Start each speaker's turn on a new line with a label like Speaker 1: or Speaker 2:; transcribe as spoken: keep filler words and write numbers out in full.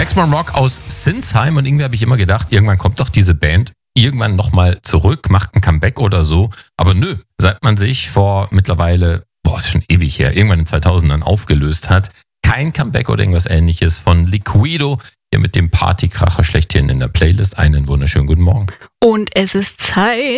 Speaker 1: Maximum Rock aus Sinsheim, und irgendwie habe ich immer gedacht, irgendwann kommt doch diese Band irgendwann nochmal zurück, macht ein Comeback oder so. Aber nö, seit man sich vor mittlerweile, boah, ist schon ewig her, irgendwann in den zweitausendern aufgelöst hat, kein Comeback oder irgendwas Ähnliches von Liquido. Hier mit dem Partykracher schlechthin in der Playlist. Einen wunderschönen guten Morgen.
Speaker 2: Und es ist Zeit